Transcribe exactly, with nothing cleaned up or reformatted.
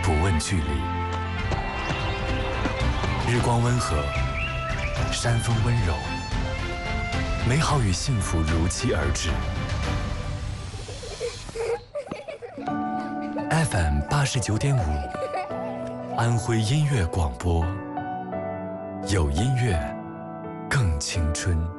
不问距离。日光温和，山风温柔，美好与幸福如期而至。F M 八十九点五，安徽音乐广播，有音乐，更青春。